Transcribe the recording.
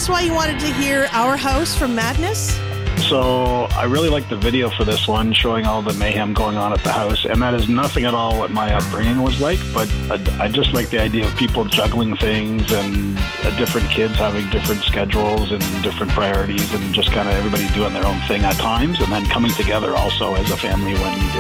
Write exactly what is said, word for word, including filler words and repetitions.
us why you wanted to hear Our House from Madness? So I really like the video for this one, showing all the mayhem going on at the house, and that is nothing at all what my upbringing was like, but I, I just like the idea of people juggling things and uh, different kids having different schedules and different priorities, and just kind of everybody doing their own thing at times, and then coming together also as a family when needed.